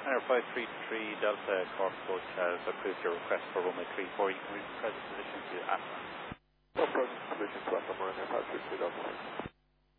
Ryanair 533 Delta Cork Coach has approved your request for runway 34. You can reach the present position to Athlone. No present position to Athlone, Ryanair 533 Delta.